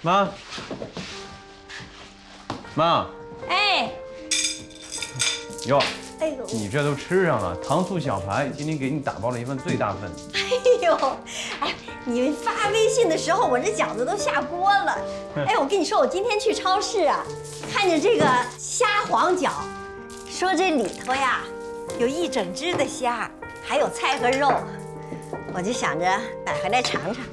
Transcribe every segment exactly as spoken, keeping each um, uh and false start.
妈，妈， 哎， 哟， 哎呦， 你这都吃上了，糖醋小排，今天给你打包了一份最大份。 哎呦，哎，你发微信的时候，我这饺子都下锅了。哎，我跟你说，我今天去超市啊，看见这个虾黄饺，说这里头呀有一整只的虾，还有菜和肉，我就想着买回来尝尝。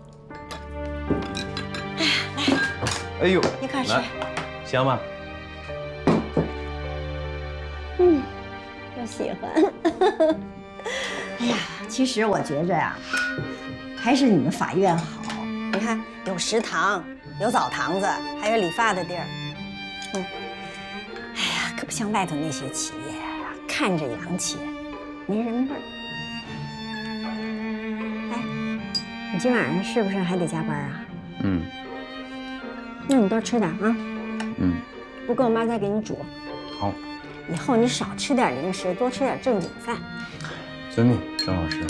哎呀，来， 哎呦， 一块吃， 香吗？ 嗯，我喜欢。哎呀，其实我觉着呀，还是你们法院好。你看，有食堂，有澡堂子，还有理发的地儿。嗯，哎呀，可不像外头那些企业呀，看着洋气，没人味儿。哎，你今晚上是不是还得加班啊？ 嗯。 那你多吃点啊。 嗯。 不够，妈再给你煮。 好。 以后你少吃点零食，多吃点正经饭。 遵命，张老师。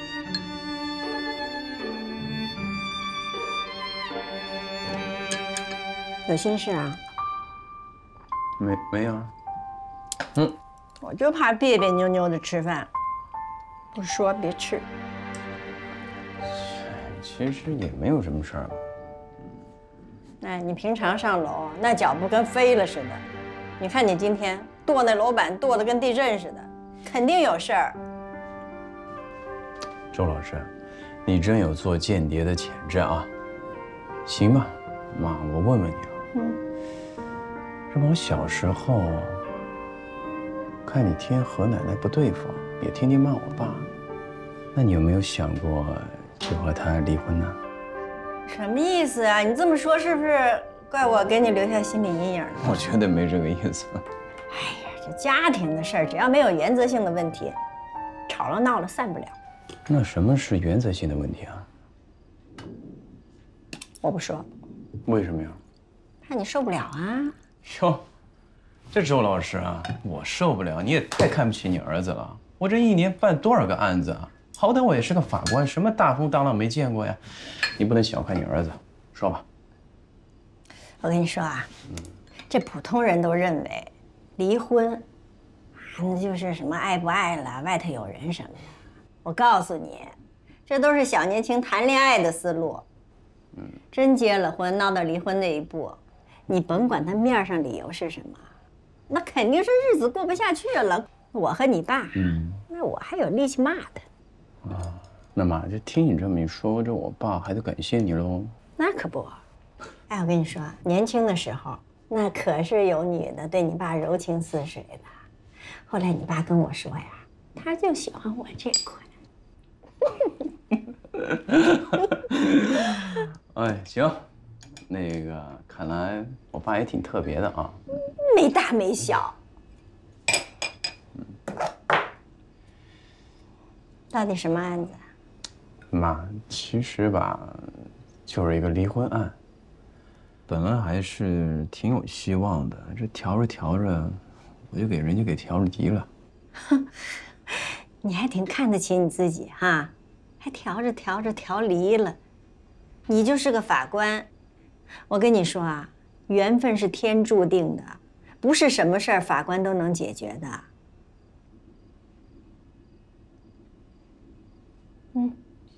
有心事啊？ 没没有。嗯， 我就怕别别扭扭的吃饭，不说别吃。 其实也没有什么事儿。 哎，你平常上楼那脚步跟飞了似的，你看你今天跺那楼板跺得跟地震似的，肯定有事儿。 周老师，你真有做间谍的潜质啊！行吧，妈，我问问你啊，嗯，这不我小时候看你天和奶奶不对付，也天天骂我爸，那你有没有想过就和他离婚呢？ 什么意思啊？你这么说是不是怪我给你留下心理阴影了？ 我觉得没这个意思。 哎呀，这家庭的事儿，只要没有原则性的问题，吵了闹了散不了。 那什么是原则性的问题啊？ 我不说。 为什么呀？ 怕你受不了啊。 哟，这周老师啊，我受不了，你也太看不起你儿子了。我这一年办多少个案子啊？好歹我也是个法官，什么大风大浪没见过呀？你不能小看你儿子。说吧。 我跟你说啊，嗯，这普通人都认为，离婚，那就是什么爱不爱了，外头有人什么的。我告诉你，这都是小年轻谈恋爱的思路。嗯，真结了婚，闹到离婚那一步，你甭管他面上理由是什么，那肯定是日子过不下去了。我和你爸，嗯，那我还有力气骂他。 啊，那妈，这听你这么一说，这我爸还得感谢你喽。 那可不。哎，我跟你说，年轻的时候，那可是有女的对你爸柔情似水的。后来你爸跟我说呀，他就喜欢我这款。 哎，行，那个看来我爸也挺特别的啊， 没大没小。到底什么案子？ 妈，其实吧，就是一个离婚案。本来还是挺有希望的，这调着调着，我就给人家给调离了。 你还挺看得起你自己哈，还调着调着调离了。你就是个法官，我跟你说啊，缘分是天注定的，不是什么事儿法官都能解决的。嗯。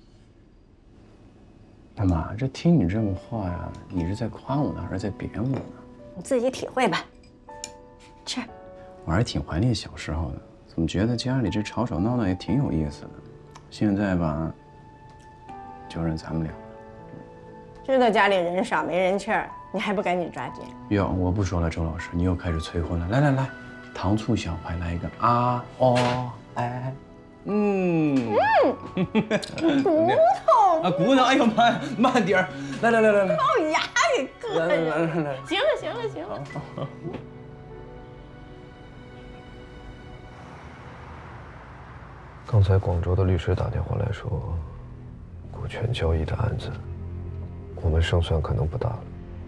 大妈，这听你这么话呀，你是在夸我呢，还是在贬我呢？ 你自己体会吧。吃。 我还是挺怀念小时候的，怎么觉得家里这吵吵闹闹也挺有意思的？现在吧，就剩咱们俩了。 知道家里人少没人气儿，你还不赶紧抓紧？ 哟，我不说了，周老师，你又开始催婚了。来来来，糖醋小排来一个啊哦哎。嗯嗯， 骨头啊，骨头！哎呦妈呀，慢点儿！来来来来来， 靠牙给硌着！ 来来来来来， 行了行了行了。好好好。 刚才广州的律师打电话来说，股权交易的案子，我们胜算可能不大了。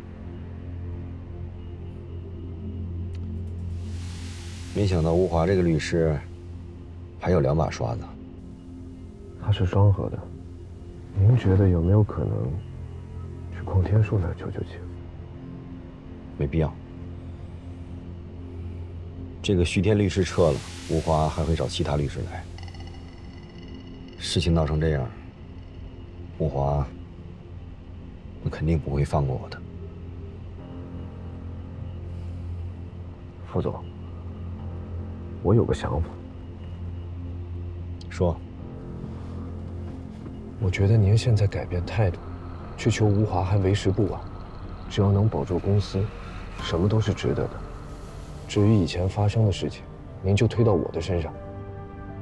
没想到吴华这个律师还有两把刷子。 他是双核的，您觉得有没有可能， 去矿天树那儿求求情。 没必要。这个徐天律师撤了，吴华还会找其他律师来。事情闹成这样，吴华那肯定不会放过我的。 副总，我有个想法。 说。 我觉得您现在改变态度，去求吴华还为时不晚。只要能保住公司，什么都是值得的。至于以前发生的事情，您就推到我的身上。